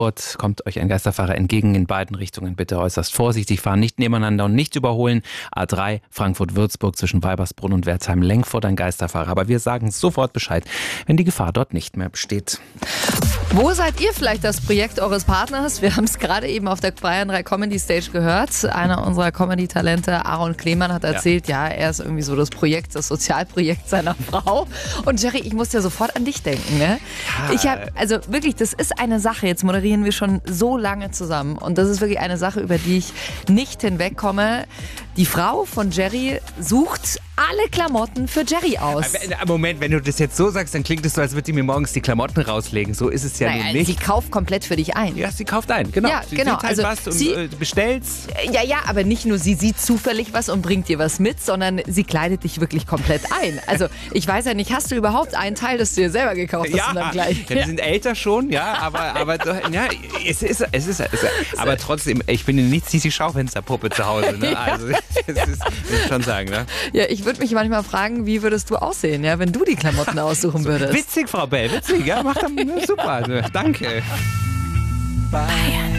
Kommt euch ein Geisterfahrer entgegen in beiden Richtungen. Bitte äußerst vorsichtig fahren, nicht nebeneinander und nicht überholen. A3 Frankfurt-Würzburg zwischen Weibersbrunn und Wertheim-Lenkfurt ein Geisterfahrer. Aber wir sagen sofort Bescheid, wenn die Gefahr dort nicht mehr besteht. Wo seid ihr vielleicht das Projekt eures Partners? Wir haben es gerade eben auf der Bayern 3 Comedy Stage gehört. Einer unserer Comedy-Talente, Aaron Klemann, hat erzählt, er ist irgendwie so das Sozialprojekt seiner Frau. Und Jerry, ich muss ja sofort an dich denken, ne? Also wirklich, das ist eine Sache. Jetzt moderieren wir schon so lange zusammen. Und das ist wirklich eine Sache, über die ich nicht hinwegkomme. Die Frau von Jerry sucht alle Klamotten für Jerry aus. Moment, wenn du das jetzt so sagst, dann klingt es so, als würde sie mir morgens die Klamotten rauslegen. So ist es ja nun nicht. Sie kauft komplett für dich ein. Ja, sie kauft ein, genau. Ja, sie genau. sieht halt was und bestellt's. Ja, aber nicht nur sie sieht zufällig was und bringt dir was mit, sondern sie kleidet dich wirklich komplett ein. Also ich weiß ja nicht, hast du überhaupt ein Teil, das du dir selber gekauft hast in deinem Kleid? Ja, die sind älter schon, aber ja, es ist aber trotzdem, ich bin nicht die Schaufensterpuppe zu Hause, ne? Also das muss ich schon sagen, ne? Ja, ich würde mich manchmal fragen, wie würdest du aussehen, ja, wenn du die Klamotten aussuchen würdest? Witzig, Frau Bell, witzig, ja, macht dann super, also, danke. Bayern.